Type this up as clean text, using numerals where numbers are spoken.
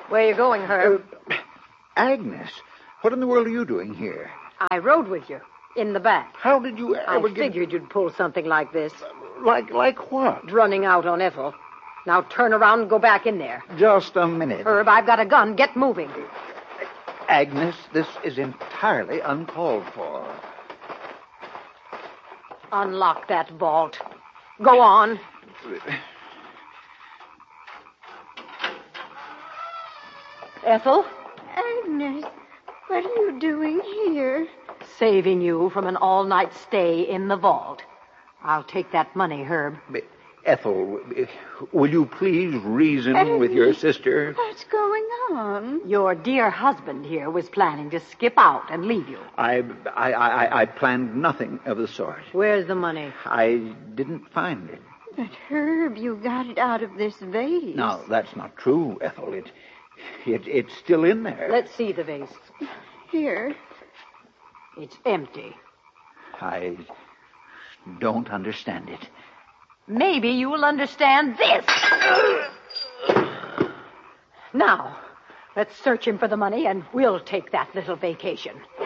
Where are you going, Herb? Agnes, what in the world are you doing here? I rode with you, in the back. How did you ever I figured you'd pull something like this. Like what? Running out on Ethel. Now turn around and go back in there. Just a minute. Herb, I've got a gun. Get moving. Agnes, this is entirely uncalled for. Unlock that vault. Go on. Ethel? Agnes, what are you doing here? Saving you from an all-night stay in the vault. I'll take that money, Herb. Ethel, will you please reason with your sister? What's going on? Your dear husband here was planning to skip out and leave you. I planned nothing of the sort. Where's the money? I didn't find it. But, Herb, you got it out of this vase. No, that's not true, Ethel. It's still in there. Let's see the vase. Here. It's empty. I don't understand it. Maybe you will understand this. Now, let's search him for the money, and we'll take that little vacation.